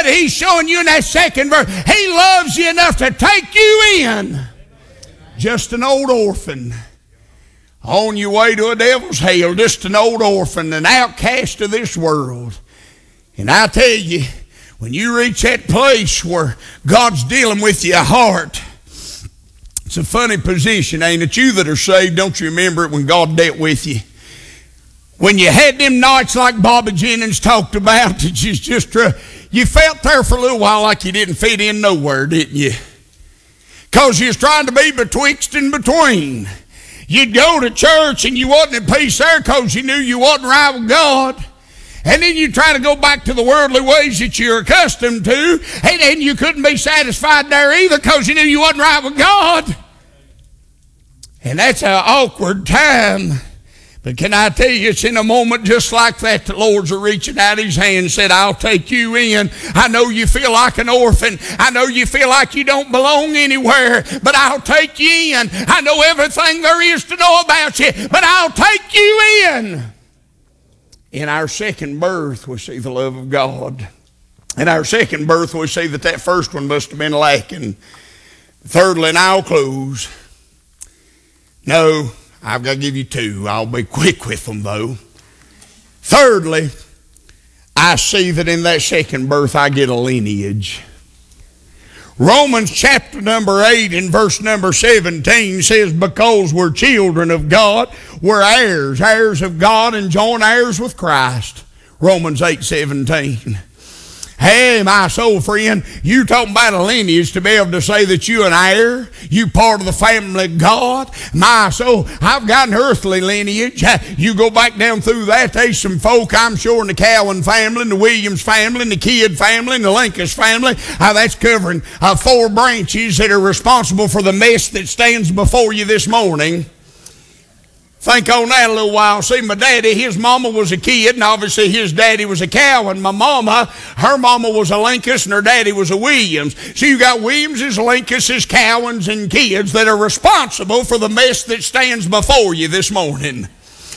he's showing you in that second verse, he loves you enough to take you in. Just an old orphan on your way to a devil's hell, just an old orphan, an outcast of this world. And I tell you, when you reach that place where God's dealing with your heart, it's a funny position, ain't it? You that are saved, don't you remember it when God dealt with you? When you had them nights like Bobby Jennings talked about, that you felt there for a little while like you didn't fit in nowhere, didn't you? Because you was trying to be betwixt and between. You'd go to church and you wasn't at peace there because you knew you wasn't right with God. And then you try to go back to the worldly ways that you're accustomed to, and then you couldn't be satisfied there either because you knew you wasn't right with God. And that's an awkward time. But can I tell you, it's in a moment just like that the Lord's reaching out his hand and said, I'll take you in. I know you feel like an orphan. I know you feel like you don't belong anywhere, but I'll take you in. I know everything there is to know about you, but I'll take you in. In our second birth, we see the love of God. In our second birth, we see that first one must have been lacking. Thirdly, and I'll close. No, I've got to give you two. I'll be quick with them, though. Thirdly, I see that in that second birth, I get a lineage. Romans chapter number 8 and verse number 17 says, because we're children of God, we're heirs, heirs of God and joint heirs with Christ. Romans 8:17. Hey, my soul friend, you talking about a lineage to be able to say that you an heir, you part of the family of God. My soul, I've got an earthly lineage. You go back down through that, there's some folk, I'm sure, in the Cowan family, and the Williams family, and the Kidd family, and the Lincoln family. That's covering 4 branches that are responsible for the mess that stands before you this morning. Think on that a little while. See, my daddy, his mama was a Kidd, and obviously his daddy was a Cowan. My mama, her mama was a Linkus, and her daddy was a Williams. So you got Williamses, Linkuses, Cowans, and Kidds that are responsible for the mess that stands before you this morning.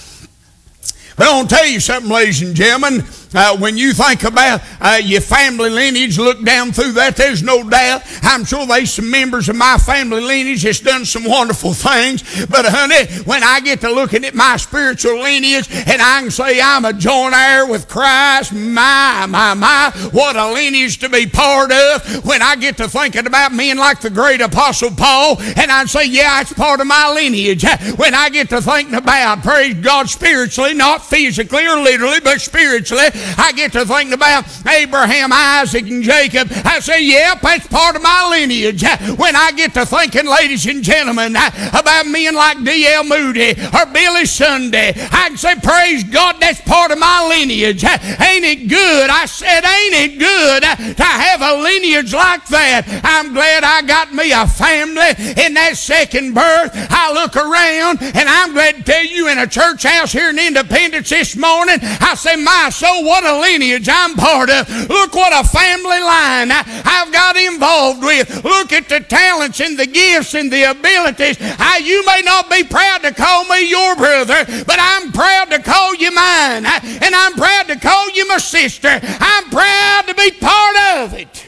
But I want to tell you something, ladies and gentlemen. When you think about your family lineage, look down through that, there's no doubt. I'm sure there's some members of my family lineage that's done some wonderful things. But honey, when I get to looking at my spiritual lineage and I can say I'm a joint heir with Christ, my, what a lineage to be part of. When I get to thinking about men like the great Apostle Paul, and I'd say, yeah, it's part of my lineage. When I get to thinking about, praise God, spiritually, not physically or literally, but spiritually, I get to thinking about Abraham, Isaac, and Jacob. I say, yep, that's part of my lineage. When I get to thinking, ladies and gentlemen, about men like D.L. Moody or Billy Sunday, I can say, praise God, that's part of my lineage. Ain't it good? I said, ain't it good to have a lineage like that? I'm glad I got me a family in that second birth. I look around, and I'm glad to tell you, in a church house here in Independence this morning, I say, my soul, what a lineage I'm part of. Look what a family line I've got involved with. Look at the talents and the gifts and the abilities. You may not be proud to call me your brother, but I'm proud to call you mine. And I'm proud to call you my sister. I'm proud to be part of it.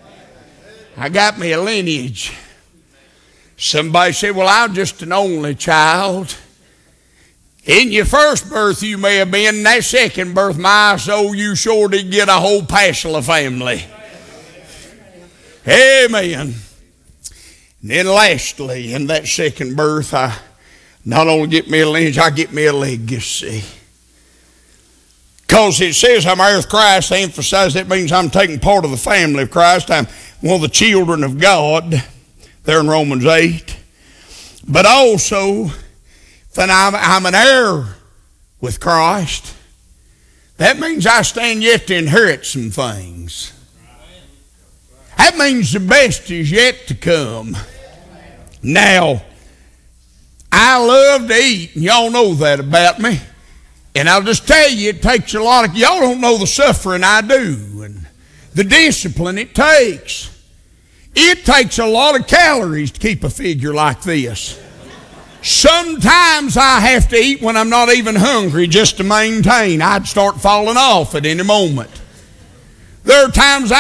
I got me a lineage. Somebody said, well, I'm just an only child. In your first birth you may have been. In that second birth, my soul, you sure did get a whole passel of family. Amen. And then lastly, in that second birth, I not only get me a lineage, I get me a legacy. Because it says I'm heir of Christ, I emphasize that means I'm taking part of the family of Christ. I'm one of the children of God, there in Romans 8. But also, then I'm an heir with Christ. That means I stand yet to inherit some things. That means the best is yet to come. Now, I love to eat, and y'all know that about me. And I'll just tell you, it takes a lot of, y'all don't know the suffering I do and the discipline it takes. It takes a lot of calories to keep a figure like this. Sometimes I have to eat when I'm not even hungry just to maintain. I'd start falling off at any moment. There are times